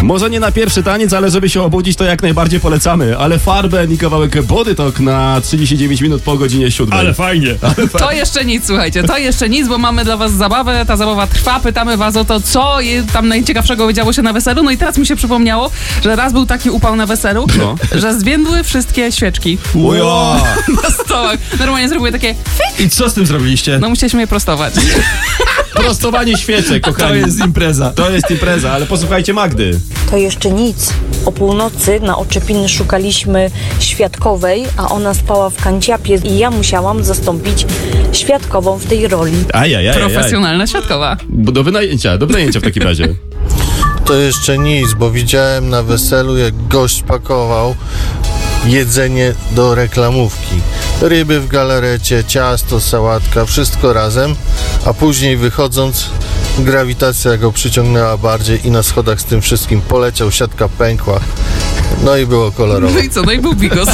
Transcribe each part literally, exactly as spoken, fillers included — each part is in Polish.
Może nie na pierwszy taniec, ale żeby się obudzić, to jak najbardziej polecamy. Ale Farben i kawałek Body Talk na trzydzieści dziewięć minut po godzinie siódmej. Ale fajnie. Ale fajnie. To jeszcze nic, słuchajcie, to jeszcze nic, bo mamy dla was zabawę, ta zabawa trwa, pytamy was o to, co je, tam najciekawszego działo się na weselu. No i teraz mi się przypomniało, że raz był taki upał na weselu, No. że zwiędły wszystkie świeczki Ujo. na stołach. Normalnie zrobiły takie, I co z tym zrobiliście? no musieliśmy je prostować. Prostowanie świeczek, kochani. To jest impreza. To jest impreza, ale posłuchajcie Magdy. To jeszcze nic. O północy na oczepiny szukaliśmy świadkowej, a ona spała w kanciapie i ja musiałam zastąpić świadkową w tej roli. Ajajaj. Profesjonalna świadkowa. Do wynajęcia, do wynajęcia w takim razie. To jeszcze nic, bo widziałem na weselu, jak gość pakował jedzenie do reklamówki. Ryby w galarecie, ciasto, sałatka, wszystko razem, a później wychodząc grawitacja go przyciągnęła bardziej i na schodach z tym wszystkim poleciał, siatka pękła. No i było kolorowo. No i co, no i był bigos.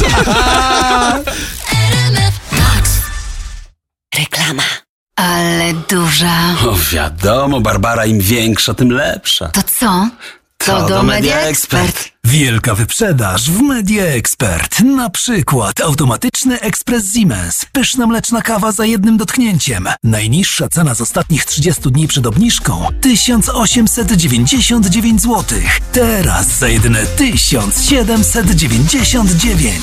Reklama. Ale duża. O wiadomo, Barbara, im większa, tym lepsza. To co? To, do Media Expert. Wielka wyprzedaż w Media Expert. Na przykład automatyczny ekspres Siemens. Pyszna mleczna kawa za jednym dotknięciem. Najniższa cena z ostatnich trzydziestu dni przed obniżką tysiąc osiemset dziewięćdziesiąt dziewięć złotych. Teraz za jedyne tysiąc siedemset dziewięćdziesiąt dziewięć.